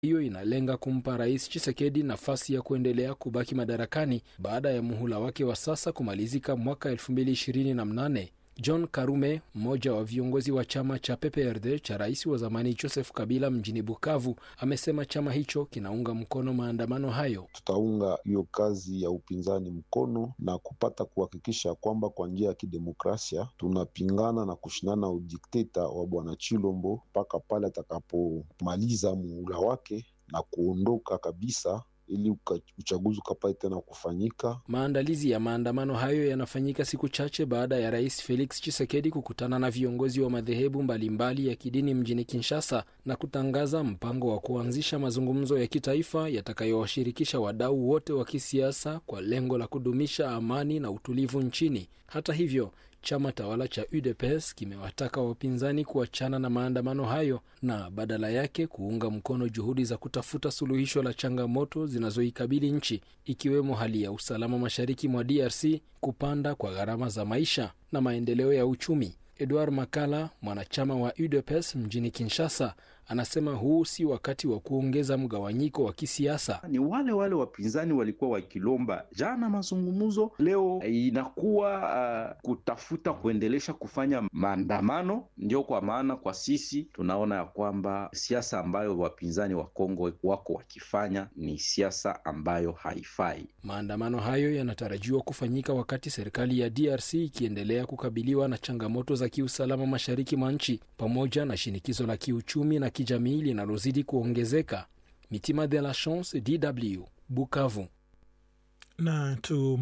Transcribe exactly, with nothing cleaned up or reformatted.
hiyo inalenga kumpa Rais Tshisekedi nafasi ya kuendelea kubaki madarakani baada ya muhula wake wa sasa kumalizika mwaka elfu mbili ishirini na nane. John Karume, mmoja wa viongozi wa chama cha P P R D cha rais wa zamani Joseph Kabila mjini Bukavu, amesema chama hicho kinaunga mkono maandamano hayo. Tutaunga hiyo kazi ya upinzani mkono na kupata kuhakikisha kwamba kwa njia ya kidemokrasia tunapingana na kushindana udikteta wa bwana Chilombo mpaka pale atakapomaliza muhula wake na kuondoka kabisa, ili uchaguzi ukapate tena kufanyika. Maandalizi ya maandamano hayo yanafanyika siku chache baada ya Rais Felix Tshisekedi kukutana na viongozi wa madhehebu mbalimbali ya kidini mjini Kinshasa na kutangaza mpango wa kuanzisha mazungumzo ya kitaifa yatakayowashirikisha wadau wote wa kisiasa kwa lengo la kudumisha amani na utulivu nchini. Hata hivyo, chama tawala cha U D P S kimewataka wapinzani kuachana na maandamano hayo na badala yake kuunga mkono juhudi za kutafuta suluhisho la changamoto zinazoikabili nchi, ikiwemo hali ya usalama mashariki mwa D R C, kupanda kwa gharama za maisha na maendeleo ya uchumi. Edward Makala, mwanachama wa U D P S mjini Kinshasa, anasema huu si wakati wa kuongeza mgawanyiko wa kisiasa. Ni wale wale wapinzani walikuwa wakilomba jana mazungumzo, leo inakuwa uh, kutafuta kuendelesha kufanya maandamano. Ndio kwa maana kwa sisi tunaona ya kwamba siasa ambayo wapinzani wa Kongo wako wakifanya ni siasa ambayo haifai. Maandamano hayo yanatarajiwa kufanyika wakati serikali ya D R C ikiendelea kukabiliwa na changamoto za kiusalama mashariki mwa nchi pamoja na shinikizo la kiuchumi na kijamii linalozidi kuongezeka. Mitima de la Chance, D W, Bukavu. Na tu